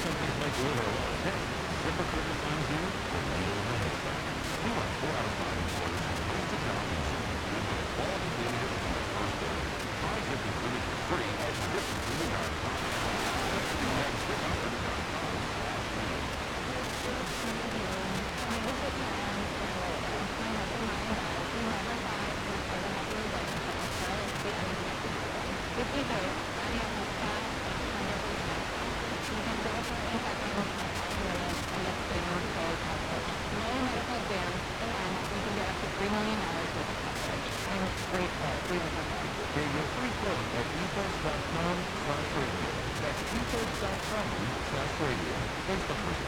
companies might do it or what. Hey, ZipRecruiter finds you the needle in the haystack. We run 4 out of 5 employers from place to job and send you good quality data from the first day. Try ZipRecruiter for free at ZipRecruiter.com. That's ZipRecruiter.com. Hear your free quote at ethos.com/radio. That's ethos.com/radio. Thanks for